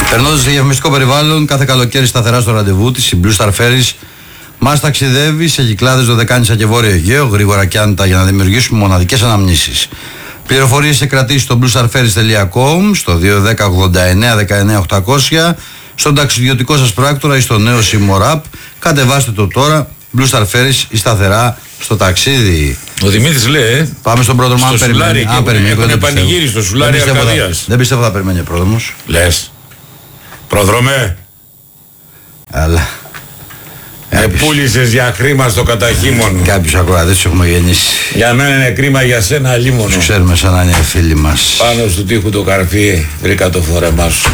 Περνώντας στο διαφημιστικό περιβάλλον, κάθε καλοκαίρι σταθερά στο ραντεβού της, η Blue Star Ferries μας ταξιδεύει σε κυκλάδες Δωδεκάνησα και Βόρειο Αιγαίο, γρήγορα και άνετα για να δημιουργήσουμε μοναδικές αναμνήσεις. Πληροφορίες και κρατήσεις στο bluestarferries.com, στο 210 89 19 800, στον ταξιδιωτικό σας πράκτορα ή στο νέο Seymour App. Κατεβάστε το τώρα. Blue Star Ferries, η σταθερά στο ταξίδι. Ο Δημήτρης λέει, πάμε στον πρόδρομο. Αν περιμένει. Έχουν πανηγύρι στο Σουλάρι Αρκαδίας. Δεν πιστεύω θα περιμένει ο πρόδρομος. Λες. Πρόδρομε. Αλλά. Πούλησες για χρήμα στο καταχύμωνο. Κάποιους ακροατές έχουμε γεννήσει. Για μένα είναι κρίμα, για σένα λίμωνο. Τους ξέρουμε σαν να είναι φίλοι μας. Πάνω στο τοίχου το καρφί βρήκα το φόρεμά σου.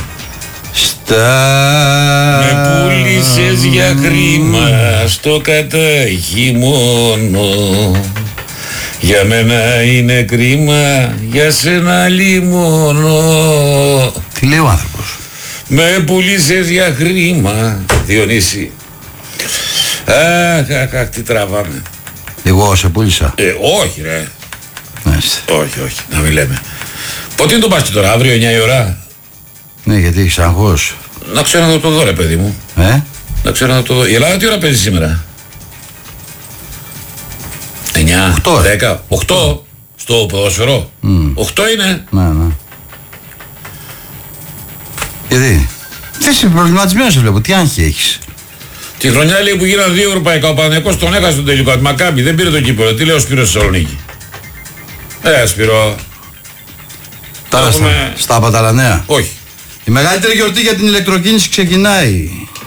Με πούλησες για χρήμα στο καταχύμωνο. Για μένα είναι κρίμα, για σένα λίμωνο. Τι λέει ο άνθρωπος? Με πουλήσες για χρήμα, Διονύση. Αχ, τι τραβάμε. Εγώ σε πούλησα? Όχι ρε. Μάλιστα. Όχι, να μην λέμε. Πότε είναι το μπάσκετ τώρα, αύριο 9 η ώρα? Ναι, γιατί έχεις αγχώς? Να ξέρω να το δω ρε παιδί μου. Να ξέρω να το δω. Η Ελλάδα τι ώρα παίζει σήμερα? 9, 8, 10, 8 στο ποδόσφαιρο. 8 είναι. Ναι. Γιατί? Δεν είσαι προβληματισμένος, βλέπω. Τι άγχη έχεις? Τη χρονιά λέει που γίνανε 2 ευρωπαϊκά, ο Παναθηναϊκός τον έχασε τον τελικό. Τη Μακάμπι δεν πήρε το κύπελλο. Τι λέει ο Σπύρος στη Θεσσαλονίκη? Σπύρο. Τώρα στα Παταλανέα. Όχι. Η μεγαλύτερη γιορτή για την ηλεκτροκίνηση ξεκινάει.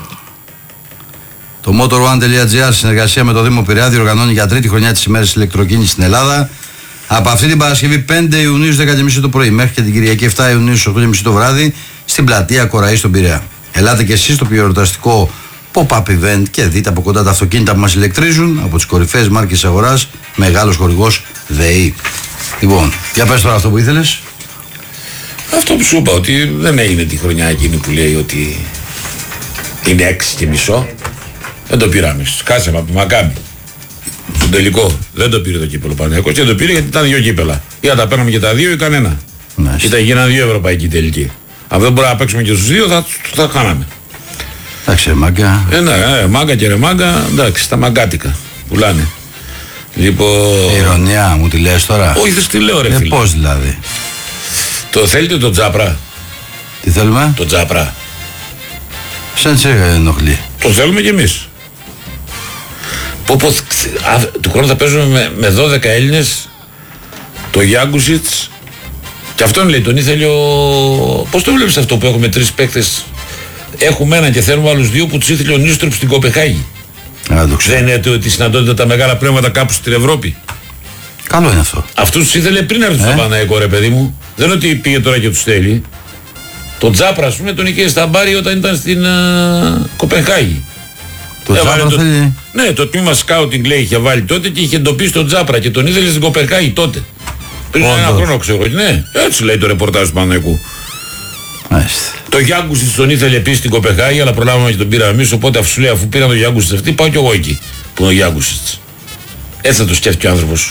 Το motor1.gr, συνεργασία με το Δήμο Πειραιά, διοργανώνει για τρίτη χρονιά τις ημέρες ηλεκτροκίνησης στην Ελλάδα. Από αυτή την Παρασκευή 5 Ιουνίου στις 10.30 το πρωί μέχρι και την Κυριακή 7 Ιουνίου στις 8.30 το βράδυ στην πλατεία Κοραή στον Πειραιά. Ελάτε και εσείς στο πιερωταστικό pop-up event και δείτε από κοντά τα αυτοκίνητα που μας ηλεκτρίζουν από τις κορυφαίες μάρκες αγοράς, μεγάλος χορηγός ΔΕΗ. Λοιπόν, για πες τώρα αυτό που ήθελες. Αυτό που σου είπα, ότι δεν έγινε τη χρονιά εκείνη που λέει ότι είναι 6,5. Δεν το πήραμε. Κάσαμε από το Μακάμπι. Στον τελικό δεν το πήρε το κύπελλο Παναθηναϊκός και το πήρε γιατί ήταν 2 κύπελλα. Ή να τα παίρναμε και τα 2 ή κανένα. Ήταν γίνανε 2 ευρωπαϊκοί τελικοί. Αν δεν μπορούμε να παίξουμε και στους 2 θα κάναμε. Εντάξει, μάγκα. Μάγκα και ρε μάγκα, εντάξει, τα μαγκάτικα πουλάνε. Λοιπόν. Ηρωνία μου τη λες τώρα? Όχι, δεν τη λέω ρε φίλε. Πώς δηλαδή? Το θέλετε το Τζάπρα? Τι θέλουμε? Το Τζάπρα. Σαν σε ενοχλεί? Το θέλουμε κι εμείς. Του χρόνου θα παίζουμε με 12 Έλληνες. Το Γιάγκουσιτς. Και αυτόν λέει, τον ήθελε ο... Πώς το βλέπεις αυτό που έχουμε 3 παίκτες? Έχουμε έναν και θέλουμε άλλους 2 που τους ήθελε ο Νίστροπ στην Κοπεχάγη. Δεν είναι ότι συναντώνται τα μεγάλα πνεύματα κάπου στην Ευρώπη? Καλό είναι αυτό. Αυτούς τους ήθελε πριν έρθουν στο Παναθηναϊκό ρε παιδί μου. Δεν είναι ότι πήγε τώρα και τους θέλει. Τον Τζάπρα ας πούμε τον είχε στα μπάρι όταν ήταν στην Κοπενχάγη. Το Τζάπρα θέλει? Ναι, το τμήμα σκάουτινγκ λέει είχε βάλει τότε και είχε εντοπίσει τον Τζάπρα και τον ήθελε στην Κοπενχάγη τότε. Πριν ένα χρόνο ξέρω. Ναι, έτσι λέει το ρεπορτάζ του Παναθηναϊκού. Το Γιάγκουσιτς τον ήθελε επίσης στην Κοπενχάγη, αλλά προλάβαμε και τον πήραμε εμείς. Οπότε αφού σου λέει, αφού πήραν τον Γιάγκουσιτς αυτή, πάω κι εγώ εκεί που είναι ο Γιάγκουσιτς. Έτσι θα το σκέφτηκε ο άνθρωπος.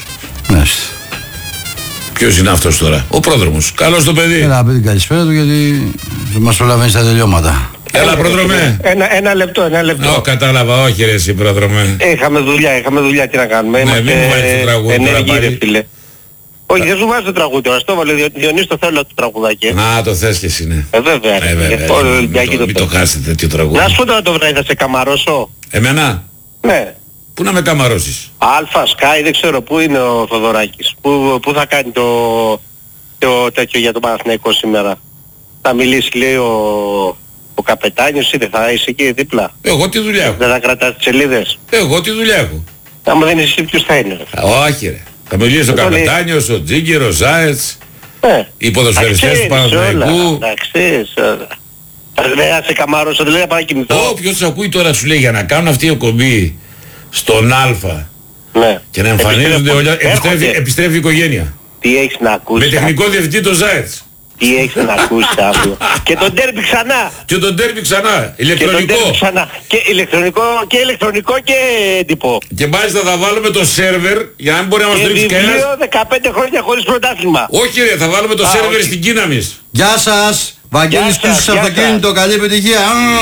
Ποιος είναι αυτός τώρα? Ο πρόδρομος. Καλώς το παιδί. Έλα να πει την καλησπέρα του γιατί μας προλαβαίνει στα τελειώματα. Έλα πρόδρομε. Ένα λεπτό. Κατάλαβα, όχι ρε εσύ πρόδρομε. Είχαμε δουλειά, τι να κάνουμε. Ναι, μην μου βάλεις το τραγούδι τώρα πάλι. Όχι, δεν σου βάζω το τραγούδι τώρα. Στο βάλε Διονύση, το θέλω το τραγουδάκι. Να το θες και εσύ, ναι. Βέβαια. Μην το χάσετε τέτοιο τραγούδι. Να σου πω τώρα το βράδυ, θα σε καμαρώσω. Εμένα? Ναι. Πού να με καμαρώσεις? Αλφα, Σκάι, δεν ξέρω πού είναι ο Θοδωράκης. Πού θα κάνει το τέτοιο για τον Παναθηναϊκό σήμερα. Θα μιλήσει λέει ο καπετάνιος ή δεν θα είσαι εκεί δίπλα? Εγώ τι δουλειά έχω? Δεν θα κρατάς τις σελίδες? Εγώ τι δουλειά έχω? Άμα δεν είσαι εσύ ποιος θα είναι? Όχι ρε. Θα μιλήσει ο καπετάνιος, ο Τζίγκερ, ο Ζάετς, οι ποδοσφαιριστές του Παναθηναϊκού. Εντάξει, δεν θα σε καμαρώσω, δεν λέει να πάω να κοιμηθώ. Όποιος ακούει τώρα σου λέει για να κάνουν αυτή η εκπομπή στον Α και να εμφανίζονται όλα, επιστρέφει η οικογένεια. Τι έχεις να ακούσεις? Με τεχνικό διευθυντή το Ζάετς. Τι έχεις να ακούσεις αύριο? Και τον ντέρμπι ξανά. Και τον ντέρμπι ξανά. Ηλεκτρονικό. Και ηλεκτρονικό και έντυπο. Και μάλιστα θα βάλουμε το σερβερ για να μην μπορεί να μας τρίξει κανένας. Και 15 χρόνια χωρίς πρωτάθλημα. Όχι ρε, θα βάλουμε το σερβερ στην Κίνα εμείς. Γεια σας. Βαγγέλης Γεια πίσω σας, σε γεια αυτοκίνητο, καλή επιτυχία.